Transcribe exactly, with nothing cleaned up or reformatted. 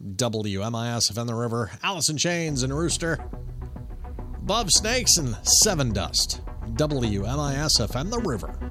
W M I S F M The River, Alice in Chains and Rooster, Bob Snakes and Seven Dust, W M I S F M The River.